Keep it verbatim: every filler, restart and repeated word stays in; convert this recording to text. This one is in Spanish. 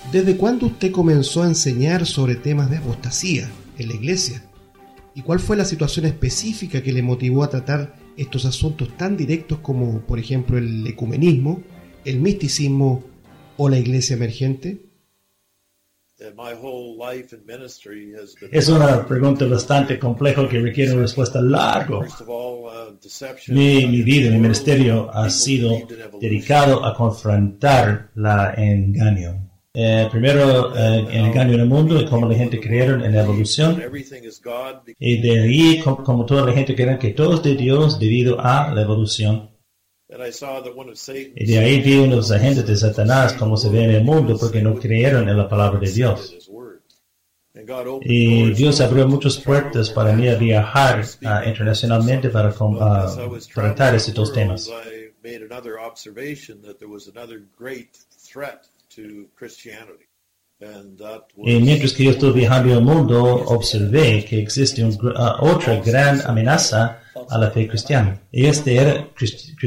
¿Desde cuándo usted comenzó a enseñar sobre temas de apostasía en la iglesia? ¿Y cuál fue la situación específica que le motivó a tratar estos asuntos tan directos como, por ejemplo, el ecumenismo, el misticismo o la iglesia emergente? Es una pregunta bastante compleja que requiere una respuesta larga. Mi, mi vida, mi ministerio ha sido dedicado a confrontar la engaño. Eh, primero, eh, el engaño en el mundo y cómo la gente creyeron en la evolución. Y de ahí, como, como toda la gente cree que todo es de Dios debido a la evolución. Y de ahí vi uno de los agentes de Satanás como se ve en el mundo porque no creyeron en la palabra de Dios. Y Dios abrió muchas puertas para mí a viajar uh, internacionalmente para uh, tratar estos dos temas. Y mientras que yo estuve viajando en el mundo, observé que existe un, uh, otra gran amenaza a la fe cristiana. Y este era